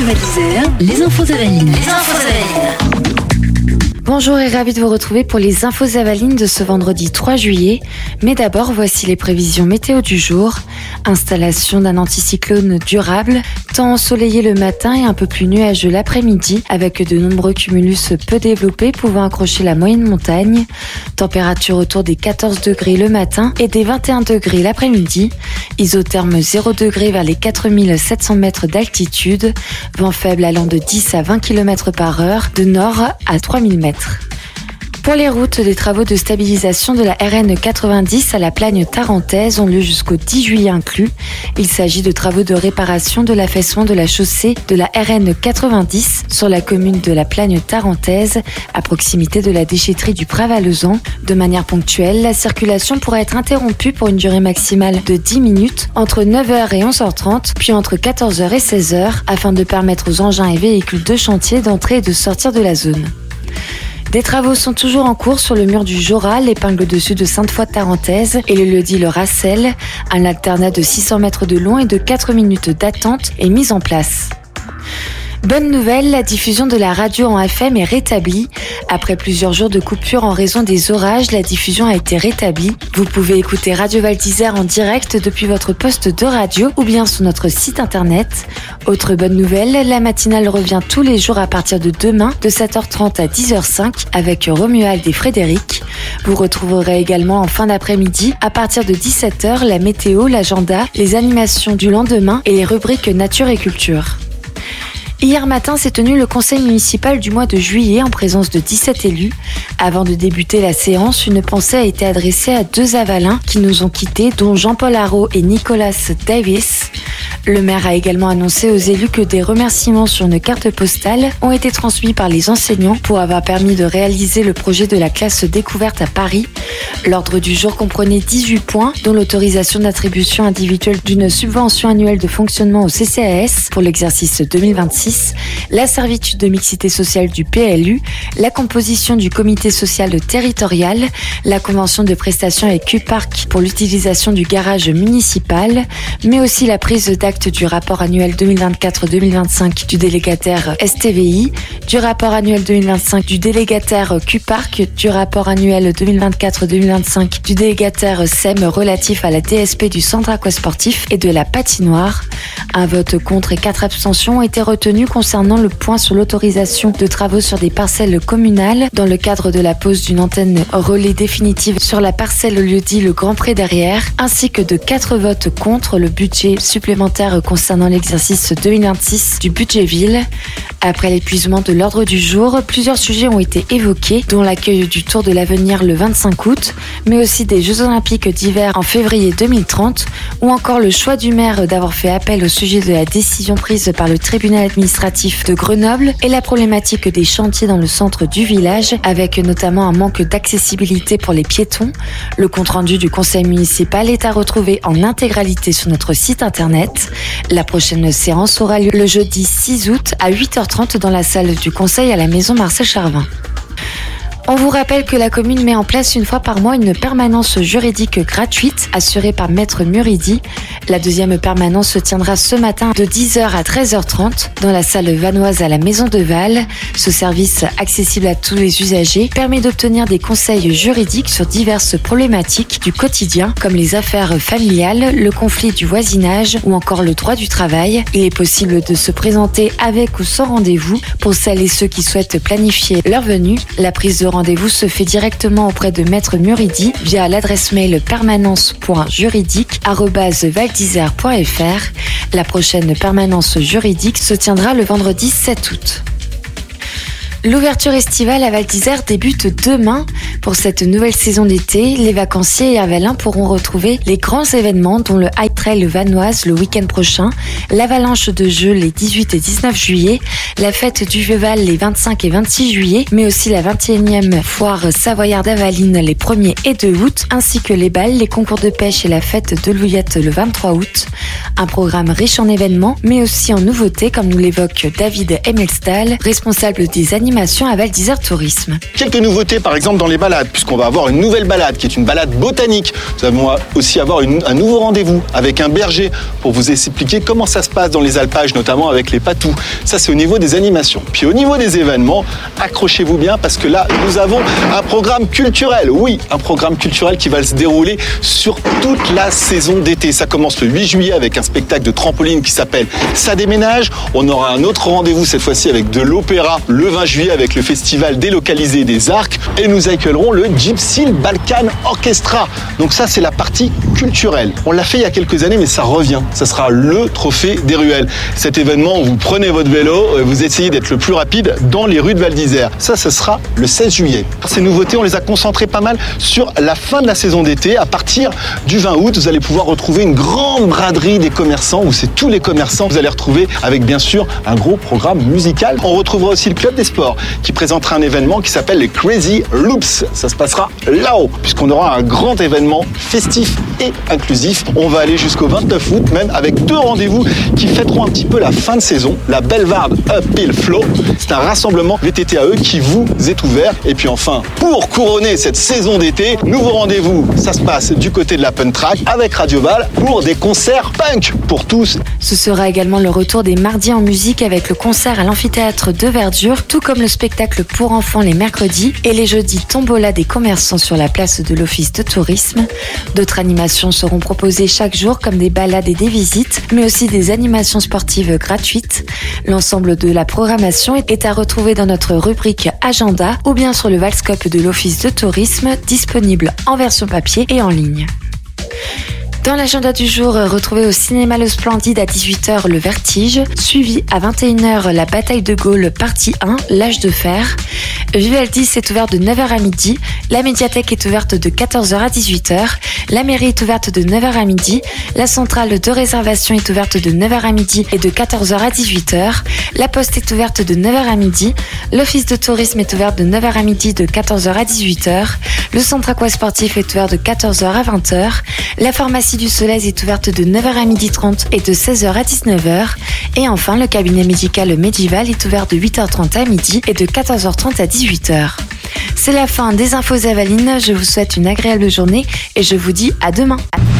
Val d'Isère, les infos Avalines. Bonjour et ravi de vous retrouver pour les infos Avalines de ce vendredi 3 juillet. Mais d'abord, voici les prévisions météo du jour. Installation d'un anticyclone durable, temps ensoleillé le matin et un peu plus nuageux l'après-midi, avec de nombreux cumulus peu développés pouvant accrocher la moyenne montagne. Température autour des 14 degrés le matin et des 21 degrés l'après-midi. Isotherme 0 degrés vers les 4700 mètres d'altitude. Vent faible allant de 10 à 20 km par heure, de nord à 3000 mètres. Pour les routes, des travaux de stabilisation de la RN 90 à la Plagne tarentaise ont lieu jusqu'au 10 juillet inclus. Il s'agit de travaux de réparation de l'affaissement de la chaussée de la RN 90 sur la commune de la Plagne tarentaise, à proximité de la déchetterie du Prat-Valezan. De manière ponctuelle, la circulation pourra être interrompue pour une durée maximale de 10 minutes entre 9h et 11h30, puis entre 14h et 16h, afin de permettre aux engins et véhicules de chantier d'entrer et de sortir de la zone. Des travaux sont toujours en cours sur le mur du Jorat, l'épingle au-dessus de Sainte-Foy-Tarentaise et le lieu-dit-le-Racel. Un alternat de 600 mètres de long et de 4 minutes d'attente est mis en place. Bonne nouvelle, la diffusion de la radio en FM est rétablie. Après plusieurs jours de coupure en raison des orages, la diffusion a été rétablie. Vous pouvez écouter Radio Val d'Isère en direct depuis votre poste de radio ou bien sur notre site internet. Autre bonne nouvelle, la matinale revient tous les jours à partir de demain de 7h30 à 10h05 avec Romuald et Frédéric. Vous retrouverez également en fin d'après-midi à partir de 17h la météo, l'agenda, les animations du lendemain et les rubriques nature et culture. Hier matin s'est tenu le conseil municipal du mois de juillet en présence de 17 élus. Avant de débuter la séance, une pensée a été adressée à deux Avalins qui nous ont quittés, dont Jean-Paul Haraud et Nicolas Davis. Le maire a également annoncé aux élus que des remerciements sur une carte postale ont été transmis par les enseignants pour avoir permis de réaliser le projet de la classe découverte à Paris. L'ordre du jour comprenait 18 points, dont l'autorisation d'attribution individuelle d'une subvention annuelle de fonctionnement au CCAS pour l'exercice 2026, la servitude de mixité sociale du PLU, la composition du comité social territorial, la convention de prestation avec Q-Park pour l'utilisation du garage municipal, mais aussi la prise d'acte du rapport annuel 2024-2025 du délégataire STVI, du rapport annuel 2025 du délégataire Q-Park, du rapport annuel 2024-2025 du délégataire SEM relatif à la DSP du centre aquasportif et de la patinoire. Un vote contre et 4 abstentions ont été retenus concernant le point sur l'autorisation de travaux sur des parcelles communales dans le cadre de la pose d'une antenne relais définitive sur la parcelle lieu-dit le Grand Pré derrière, ainsi que de 4 votes contre le budget supplémentaire concernant l'exercice 2026 du budget ville. Après l'épuisement de l'ordre du jour, plusieurs sujets ont été évoqués, dont l'accueil du Tour de l'Avenir le 25 août, mais aussi des Jeux Olympiques d'hiver en février 2030, ou encore le choix du maire d'avoir fait appel au sujet de la décision prise par le tribunal administratif de Grenoble et la problématique des chantiers dans le centre du village, avec notamment un manque d'accessibilité pour les piétons. Le compte-rendu du conseil municipal est à retrouver en intégralité sur notre site internet. La prochaine séance aura lieu le jeudi 6 août à 8h30 dans la salle du conseil à la maison Marcel Charvin. On vous rappelle que la commune met en place une fois par mois une permanence juridique gratuite assurée par Maître Muridi. La deuxième permanence se tiendra ce matin de 10h à 13h30 dans la salle vanoise à la Maison de Val. Ce service, accessible à tous les usagers, permet d'obtenir des conseils juridiques sur diverses problématiques du quotidien comme les affaires familiales, le conflit du voisinage ou encore le droit du travail. Il est possible de se présenter avec ou sans rendez-vous pour celles et ceux qui souhaitent planifier leur venue. La prise de rendez-vous se fait directement auprès de Maître Muridi via l'adresse mail permanence.juridique@valdisère.fr. La prochaine permanence juridique se tiendra le vendredi 7 août. L'ouverture estivale à Val d'Isère débute demain. Pour cette nouvelle saison d'été, les vacanciers et avalins pourront retrouver les grands événements dont le High Trail vanoise le week-end prochain, l'avalanche de jeux les 18 et 19 juillet, la fête du Vieux-Val les 25 et 26 juillet, mais aussi la 21e foire savoyarde avaline les 1er et 2 août, ainsi que les balles, les concours de pêche et la fête de l'Ouillette le 23 août. Un programme riche en événements, mais aussi en nouveautés, comme nous l'évoque David Hemmelstal, responsable des animations animations à Val d'Isère Tourisme. Quelques nouveautés par exemple dans les balades, puisqu'on va avoir une nouvelle balade qui est une balade botanique. Nous allons aussi avoir un nouveau rendez-vous avec un berger pour vous expliquer comment ça se passe dans les alpages, notamment avec les patous. Ça c'est au niveau des animations. Puis au niveau des événements, accrochez-vous bien parce que là nous avons un programme culturel. Oui, un programme culturel qui va se dérouler sur toute la saison d'été. Ça commence le 8 juillet avec un spectacle de trampoline qui s'appelle Ça déménage. On aura un autre rendez-vous cette fois-ci avec de l'opéra le 20 juillet avec le festival délocalisé des Arcs et nous accueillerons le Gypsy Balkan Orchestra. Donc ça c'est la partie culturelle. On l'a fait il y a quelques années mais ça revient. Ça sera le trophée des ruelles. Cet événement où vous prenez votre vélo et vous essayez d'être le plus rapide dans les rues de Val d'Isère. Ça, ce sera le 16 juillet. Ces nouveautés, on les a concentrées pas mal sur la fin de la saison d'été. À partir du 20 août, vous allez pouvoir retrouver une grande braderie des commerçants où c'est tous les commerçants que vous allez retrouver avec bien sûr un gros programme musical. On retrouvera aussi le Club des Sports qui présentera un événement qui s'appelle les Crazy Loops. Ça se passera là-haut puisqu'on aura un grand événement festif et inclusif. On va aller jusqu'au 29 août même avec 2 rendez-vous qui fêteront un petit peu la fin de saison. La Bellevarde Uphill Flow. C'est un rassemblement VTTAE qui vous est ouvert. Et puis enfin, pour couronner cette saison d'été, nouveau rendez-vous. Ça se passe du côté de la Punk Track avec Radio Val pour des concerts punk pour tous. Ce sera également le retour des mardis en musique avec le concert à l'amphithéâtre de Verdure, tout comme le spectacle pour enfants les mercredis et les jeudis tombola des commerçants sur la place de l'Office de tourisme. D'autres animations seront proposées chaque jour comme des balades et des visites, mais aussi des animations sportives gratuites. L'ensemble de la programmation est à retrouver dans notre rubrique Agenda ou bien sur le Valscope de l'Office de tourisme, disponible en version papier et en ligne. Dans l'agenda du jour, retrouvez au cinéma Le Splendide à 18h Le Vertige, suivi à 21h La Bataille de Gaulle partie 1, L'âge de fer. Vivaldi est ouvert de 9h à midi, la médiathèque est ouverte de 14h à 18h, la mairie est ouverte de 9h à midi, la centrale de réservation est ouverte de 9h à midi et de 14h à 18h, la poste est ouverte de 9h à midi, l'office de tourisme est ouvert de 9h à midi de 14h à 18h, le centre aquasportif est ouvert de 14h à 20h, la pharmacie du Solèze est ouverte de 9h à 12h30 et de 16h à 19h, et enfin le cabinet médical Medival est ouvert de 8h30 à midi et de 14h30 à 18h. C'est la fin des infos Avalines, je vous souhaite une agréable journée et je vous dis à demain.